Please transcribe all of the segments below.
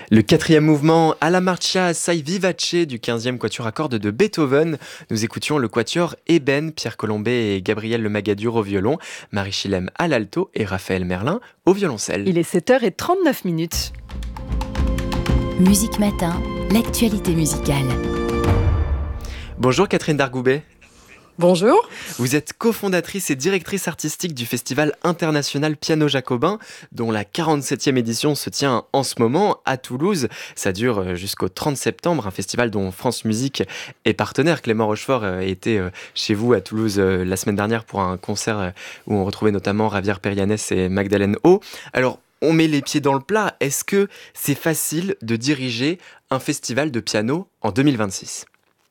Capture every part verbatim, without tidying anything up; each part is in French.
Le quatrième mouvement, Alla Marcia assai vivace du quinzième quatuor à cordes de Beethoven. Nous écoutions le quatuor Eben, Pierre Colombet et Gabriel Le Magadur au violon, Marie Chilem à l'alto et Raphaël Merlin au violoncelle. Il est sept heures trente-neuf minutes. Musique Matin, l'actualité musicale. Bonjour Catherine Dargoubet. Bonjour. Vous êtes cofondatrice et directrice artistique du Festival international Piano Jacobin, dont la quarante-septième édition se tient en ce moment à Toulouse. Ça dure jusqu'au trente septembre, un festival dont France Musique est partenaire. Clément Rochefort était chez vous à Toulouse la semaine dernière pour un concert où on retrouvait notamment Javier Perianes et Magdalene O. Alors, on met les pieds dans le plat. Est-ce que c'est facile de diriger un festival de piano en deux mille vingt-six ?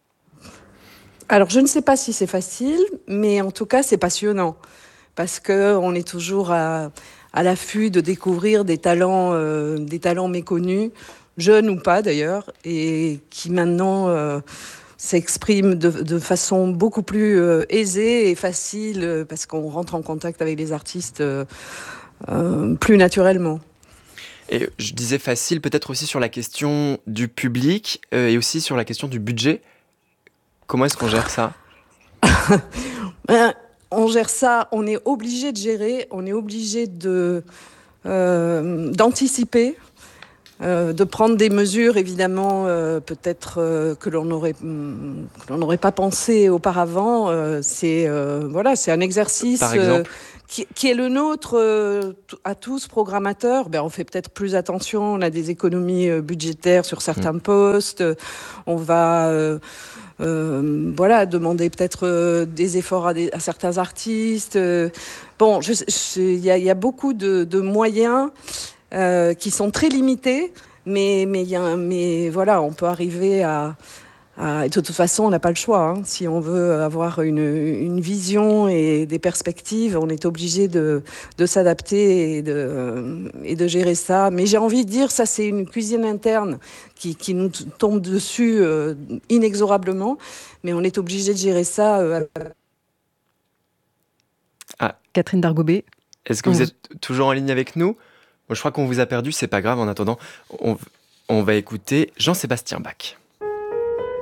Alors, je ne sais pas si c'est facile, mais en tout cas, c'est passionnant. Parce qu'on est toujours à, à l'affût de découvrir des talents, euh, des talents méconnus, jeunes ou pas d'ailleurs, et qui maintenant euh, s'expriment de, de façon beaucoup plus euh, aisée et facile, euh, parce qu'on rentre en contact avec les artistes euh, euh, plus naturellement. Et je disais facile, peut-être aussi sur la question du public euh, et aussi sur la question du budget. Comment est-ce qu'on gère ça ? ben, On gère ça, on est obligé de gérer, on est obligé de, euh, d'anticiper, euh, de prendre des mesures évidemment euh, peut-être euh, que l'on n'aurait, que l'on n'aurait pas pensé auparavant. Euh, c'est, euh, voilà, c'est un exercice Par exemple ? euh, qui, qui est le nôtre euh, à tous programmateurs. Ben, on fait peut-être plus attention, on a des économies euh, budgétaires sur certains mmh. postes, on va... Euh, Euh, voilà, demander peut-être euh, des efforts à, des, à certains artistes. Euh, bon, il y, y a beaucoup de, de moyens euh, qui sont très limités, mais, mais, y a, mais voilà, on peut arriver à... à de toute façon, on n'a pas le choix. Hein. Si on veut avoir une, une vision et des perspectives, on est obligé de, de s'adapter et de, et de gérer ça. Mais j'ai envie de dire, ça c'est une cuisine interne qui, qui nous tombe dessus euh, inexorablement, mais on est obligé de gérer ça. Euh... Ah. Catherine Dargoubet. Est-ce que vous êtes toujours en ligne avec nous ? Bon, je crois qu'on vous a perdu, c'est pas grave. En attendant, on, on va écouter Jean-Sébastien Bach.